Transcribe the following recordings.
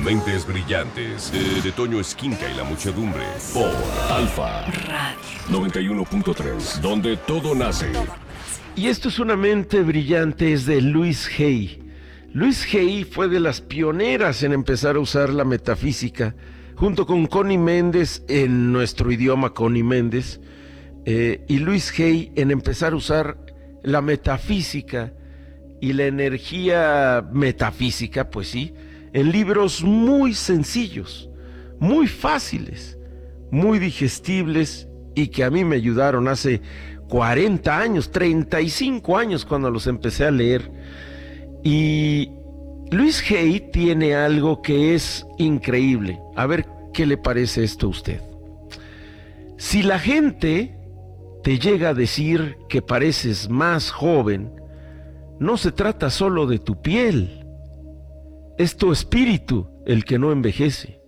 Mentes Brillantes, de Toño Esquinca y la muchedumbre, por Alfa Radio 91.3, donde todo nace. Y esto es Una Mente Brillante, es de Louise Hay. Louise Hay fue de las pioneras en empezar a usar la metafísica, junto con Connie Méndez, en nuestro idioma Connie Méndez, y Louise Hay en empezar a usar la metafísica y la energía metafísica, pues sí, en libros muy sencillos, muy fáciles, muy digestibles y que a mí me ayudaron hace 40 años, 35 años cuando los empecé a leer. Y Louise Hay tiene algo que es increíble. A ver qué le parece esto a usted. Si la gente te llega a decir que pareces más joven, no se trata solo de tu piel. Es tu espíritu el que no envejece.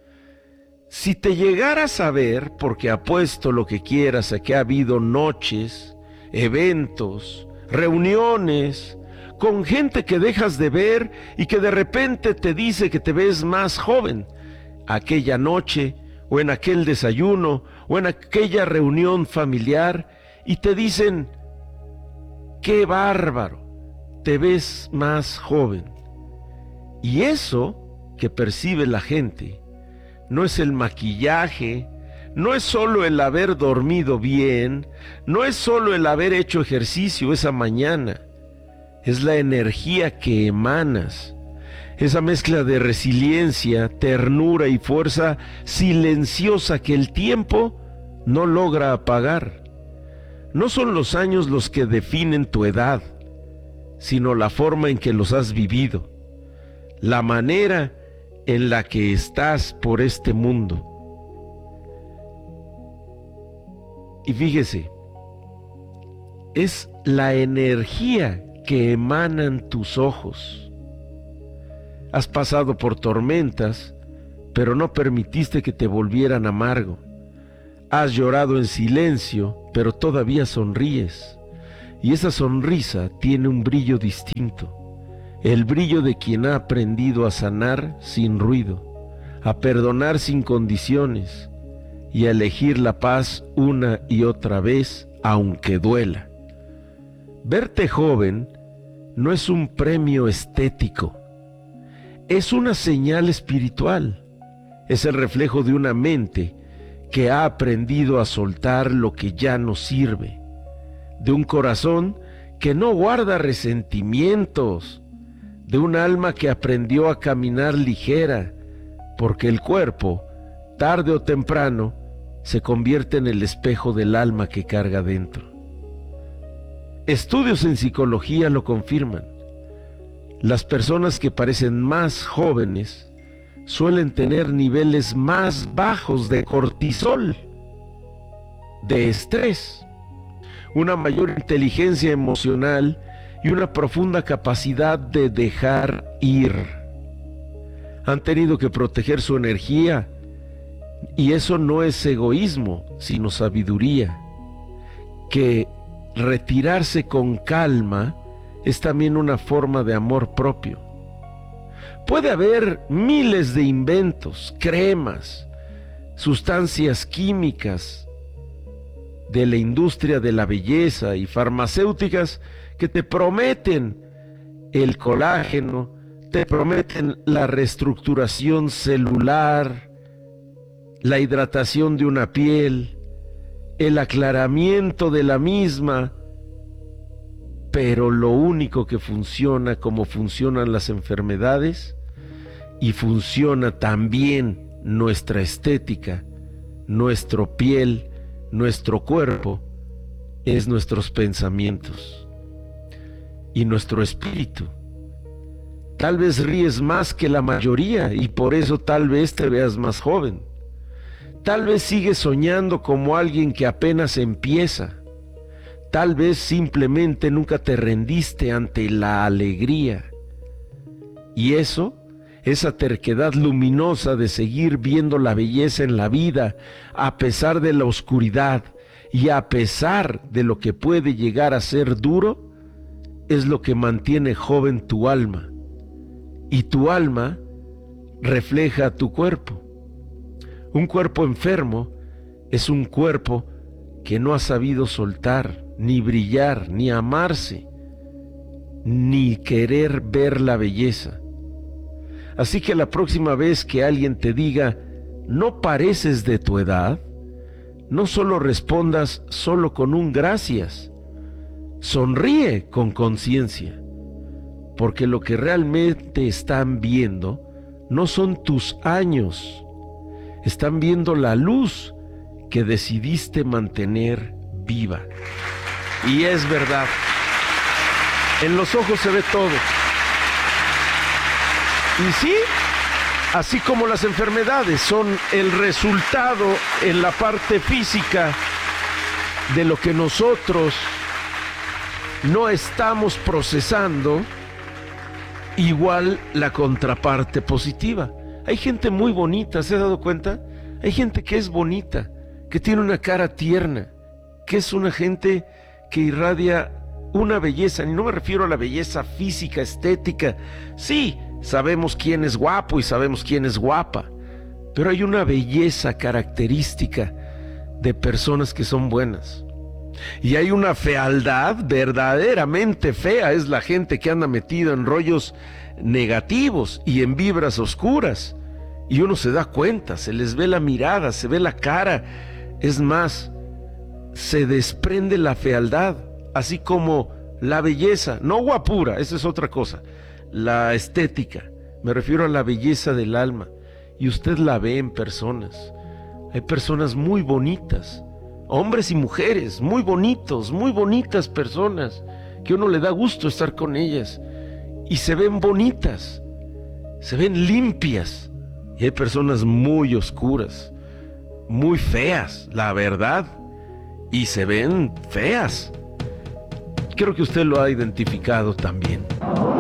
Si te llegaras a ver, porque apuesto lo que quieras a que ha habido noches, eventos, reuniones, con gente que dejas de ver y que de repente te dice que te ves más joven, aquella noche, o en aquel desayuno, o en aquella reunión familiar, y te dicen, ¡qué bárbaro! Te ves más joven. Y eso que percibe la gente no es el maquillaje, no es solo el haber dormido bien, no es solo el haber hecho ejercicio esa mañana, es la energía que emanas, esa mezcla de resiliencia, ternura y fuerza silenciosa que el tiempo no logra apagar. No son los años los que definen tu edad, sino la forma en que los has vivido, la manera en la que estás por este mundo. Y fíjese, es la energía que emanan tus ojos. Has pasado por tormentas, pero no permitiste que te volvieran amargo. Has llorado en silencio, pero todavía sonríes. Y esa sonrisa tiene un brillo distinto. El brillo de quien ha aprendido a sanar sin ruido, a perdonar sin condiciones y a elegir la paz una y otra vez, aunque duela. Verte joven no es un premio estético, es una señal espiritual, es el reflejo de una mente que ha aprendido a soltar lo que ya no sirve, de un corazón que no guarda resentimientos, de un alma que aprendió a caminar ligera, porque el cuerpo, tarde o temprano, se convierte en el espejo del alma que carga dentro. Estudios en psicología lo confirman. Las personas que parecen más jóvenes suelen tener niveles más bajos de cortisol, de estrés, una mayor inteligencia emocional y una profunda capacidad de dejar ir. Han tenido que proteger su energía, y eso no es egoísmo, sino sabiduría. Que retirarse con calma es también una forma de amor propio. Puede haber miles de inventos, cremas, sustancias químicas de la industria de la belleza y farmacéuticas que te prometen el colágeno, te prometen la reestructuración celular, la hidratación de una piel, el aclaramiento de la misma, pero lo único que funciona como funcionan las enfermedades, y funciona también nuestra estética, nuestra piel, nuestro cuerpo, es nuestros pensamientos y nuestro espíritu. Tal vez ríes más que la mayoría y por eso tal vez te veas más joven. Tal vez sigues soñando como alguien que apenas empieza. Tal vez simplemente nunca te rendiste ante la alegría. Y eso, esa terquedad luminosa de seguir viendo la belleza en la vida, a pesar de la oscuridad y a pesar de lo que puede llegar a ser duro, es lo que mantiene joven tu alma. Y tu alma refleja tu cuerpo. Un cuerpo enfermo es un cuerpo que no ha sabido soltar, ni brillar, ni amarse, ni querer ver la belleza. Así que la próxima vez que alguien te diga, no pareces de tu edad, no solo respondas solo con un gracias, sonríe con conciencia, porque lo que realmente están viendo no son tus años, están viendo la luz que decidiste mantener viva. Y es verdad, en los ojos se ve todo. Y sí, así como las enfermedades son el resultado en la parte física de lo que nosotros no estamos procesando, igual la contraparte positiva. Hay gente muy bonita, ¿se ha dado cuenta? Hay gente que es bonita, que tiene una cara tierna, que es una gente que irradia una belleza, y no me refiero a la belleza física, estética. Sí, sabemos quién es guapo y sabemos quién es guapa, pero hay una belleza característica de personas que son buenas. Y hay una fealdad verdaderamente fea, es la gente que anda metida en rollos negativos y en vibras oscuras. Y uno se da cuenta, se les ve la mirada, se ve la cara. Es más, se desprende la fealdad, así como la belleza, no guapura, esa es otra cosa. La estética, me refiero a la belleza del alma. Y usted la ve en personas. Hay personas muy bonitas, hombres y mujeres, muy bonitos, muy bonitas personas, que a uno le da gusto estar con ellas. Y se ven bonitas, se ven limpias. Y hay personas muy oscuras, muy feas, la verdad. Y se ven feas. Creo que usted lo ha identificado también.